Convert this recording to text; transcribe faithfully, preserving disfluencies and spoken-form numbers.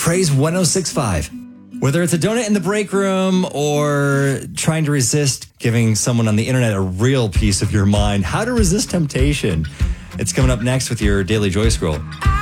Praise one oh six point five. Whether it's a donut in the break room or trying to resist giving someone on the internet a real piece of your mind, how to resist temptation. It's coming up next with your Daily Joy Scroll.